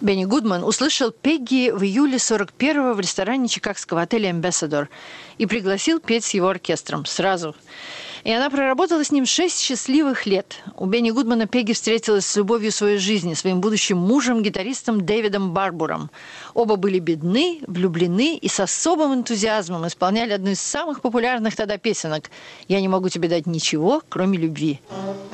Бенни Гудман услышал Пегги в июле 41-го в ресторане чикагского отеля «Эмбэссадор» и пригласил петь с его оркестром сразу. И она проработала с ним 6 счастливых лет. У Бенни Гудмана Пегги встретилась с любовью своей жизни, своим будущим мужем, гитаристом Дэвидом Барбуром. Оба были бедны, влюблены и с особым энтузиазмом исполняли одну из самых популярных тогда песенок «Я не могу тебе дать ничего, кроме любви».